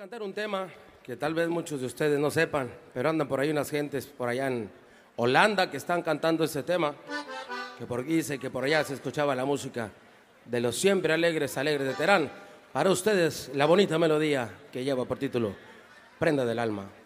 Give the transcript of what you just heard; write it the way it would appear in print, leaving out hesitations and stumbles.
cantar un tema que tal vez muchos de ustedes no sepan, pero andan por ahí unas gentes por allá en Holanda que están cantando este tema, que por aquí dice que por allá se escuchaba la música de los siempre alegres de Terán. Para ustedes, la bonita melodía que lleva por título Prenda del Alma.